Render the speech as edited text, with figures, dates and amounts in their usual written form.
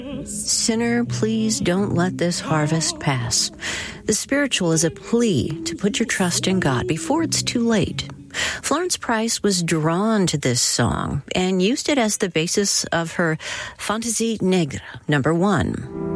Sinner, please don't let this harvest pass. The spiritual is a plea to put your trust in God before it's too late. Florence Price was drawn to this song and used it as the basis of her Fantaisie Negre, #1.